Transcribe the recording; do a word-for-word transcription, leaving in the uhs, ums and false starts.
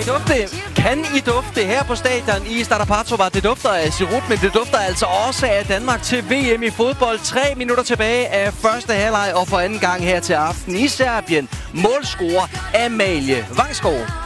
I dufte? Kan I dufte her på stadion i Stara Pártova? Det dufter af sirut, men det dufter altså også af Danmark til V M i fodbold. Tre minutter tilbage af første halvleg, og for anden gang her til aften i Serbien. Målscorer Amalie Vangsgaard.